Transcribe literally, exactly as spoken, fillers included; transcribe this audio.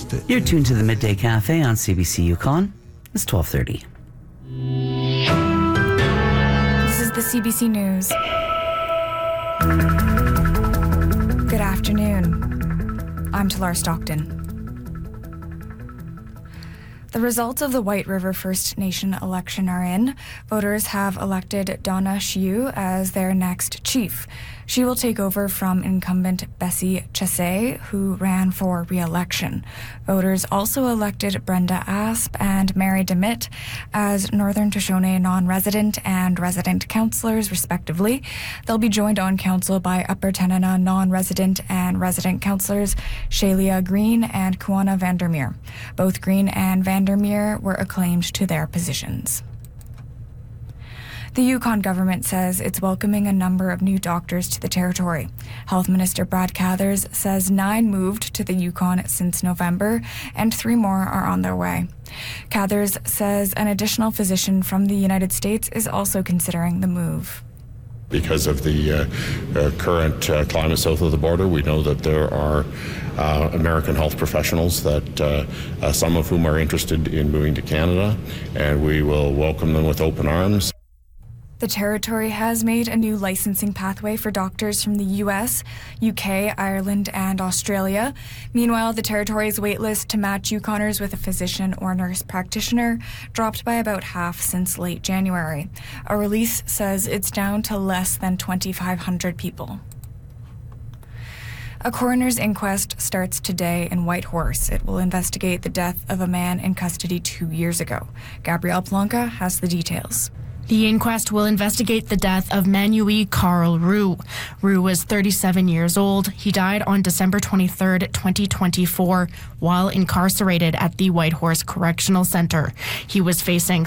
the, You're tuned to the Midday Cafe on C B C Yukon. It's twelve thirty. This is the C B C News. Good afternoon. I'm Talar Stockton. The results of the White River First Nation election are in. Voters have elected Donna Shiu as their next chief. She will take over from incumbent Bessie Chesay, who ran for re-election. Voters also elected Brenda Asp and Mary DeMitt as Northern Shoshone non-resident and resident councillors, respectively. They'll be joined on council by Upper Tanana non-resident and resident councillors Shalia Green and Kuana Vandermeer. Both Green and Vandermeer were acclaimed to their positions. The Yukon government says it's welcoming a number of new doctors to the territory. Health Minister Brad Cathers says nine moved to the Yukon since November, and three more are on their way. Cathers says an additional physician from the United States is also considering the move. Because of the uh, uh, current uh, climate south of the border, we know that there are uh, American health professionals that uh, uh, some of whom are interested in moving to Canada, and we will welcome them with open arms. The territory has made a new licensing pathway for doctors from the U S, U K, Ireland, and Australia. Meanwhile, the territory's waitlist to match Yukoners with a physician or nurse practitioner dropped by about half since late January. A release says it's down to less than twenty-five hundred people. A coroner's inquest starts today in Whitehorse. It will investigate the death of a man in custody two years ago. Gabrielle Plonka has the details. The inquest will investigate the death of Manuel Carl Roux. Roux was thirty-seven years old. He died on December twenty-third, twenty twenty-four, while incarcerated at the Whitehorse Correctional Center. He was facing